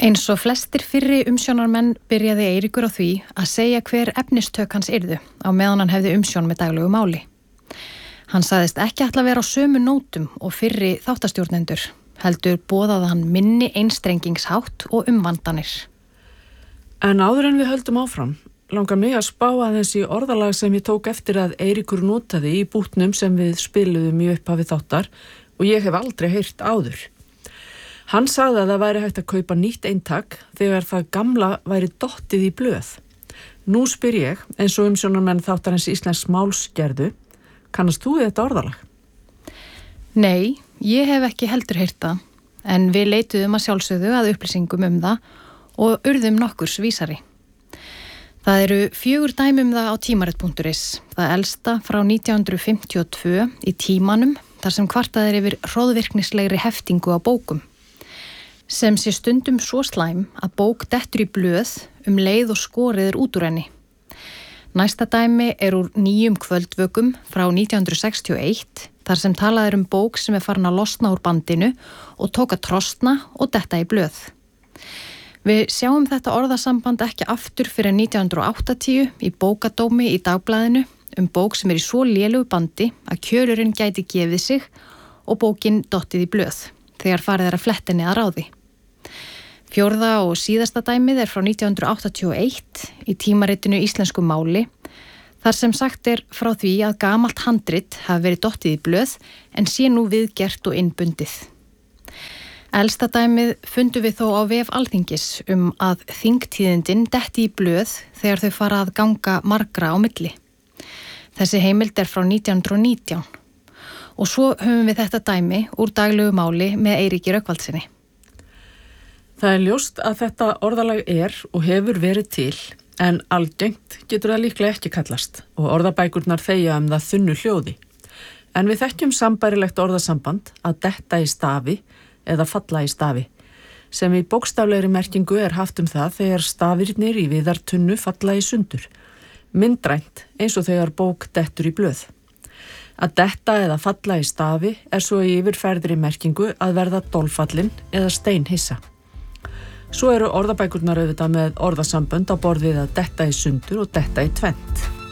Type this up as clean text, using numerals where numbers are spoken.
Eins og flestir fyrri umsjónarmenn byrjaði Eiríkur á því að segja hver efnistök hans yrðu á meðan hann hefði umsjón með daglegu máli. Hann sagðist ekki ætla að vera á sömu nótum og fyrri þáttastjórnendur, heldur boðaði hann minni einstrengingshátt og umvandanir. En áður en við höldum áfram, langar mig að spá aðeins í orðalag sem ég tók eftir að Eiríkur notaði í bútnum sem við spiluðum í upphafi þáttar og ég hef aldrei heyrt áður. Hann sagði að það væri hægt að kaupa nýtt eintak þegar það gamla væri dottið í blöð. Nú spyr ég, eins og umsjónarmenn þáttarins Íslensks máls gerðu, kannast þú við þetta orðalag? Nei, ég hef ekki heldur heyrt það, en við leituðum að sjálfsögðu að upplýsingum það og urðum nokkurs vísari. Það eru 4 dæmi það á tímarit.is, það elsta frá 1952 í Tímanum, þar sem kvartað yfir hroðvirknislegri heftingu á bókum. Sem sé stundum svo slæm að bók dettur í blöð leið og skorið út úr henni. Næsta dæmi úr Nýjum kvöldvökum frá 1961, þar sem talað bók sem farin að losna úr bandinu og tók að trosna og detta í blöð. Við sjáum þetta orðasamband ekki aftur fyrir 1980 í bókadómi í Dagblaðinu bók sem í svo lélegu bandi að kjölurinn gæti gefið sig og bókin dottið í blöð þegar farið að fletta henni að ráði. 4. og síðasta dæmið frá 1981 í tímaritinu Íslensku máli, þar sem sagt frá því að gamalt handrit hafi verið dottið í blöð en sé nú viðgert og innbundið. Elsta dæmið fundum við þó á vef Alþingis að þingtíðindin detti í blöð þegar þau fara að ganga margra á milli. Þessi heimild frá 1919 og svo höfum við þetta dæmi úr daglegu máli með Eiríki Rögnvaldsinni. Það ljóst að þetta orðalag og hefur verið til, en algengt getur það líklega ekki kallast og orðabækurnar þegja það þunnu hljóði. En við þekkjum sambærilegt orðasamband að detta í stafi eða falla í stafi, sem í bókstaflegri merkingu haft það þegar stafirnir í viðartunnu falla í sundur. Myndrænt eins og þegar bók dettur í blöð. Að detta eða falla í stafi svo í yfirferðri merkingu að verða dolfallin eða steinhissa. Svo eru orðabækurnar auðvitað með orðasambönd á borð við að detta í sundur og detta í tvennt.